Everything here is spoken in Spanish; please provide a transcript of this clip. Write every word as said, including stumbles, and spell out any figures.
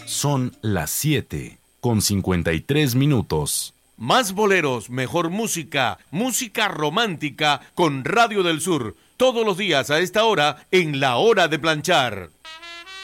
Son las siete con cincuenta y tres minutos. Más boleros, mejor música, música romántica con Radio del Sur. Todos los días a esta hora en La Hora de Planchar.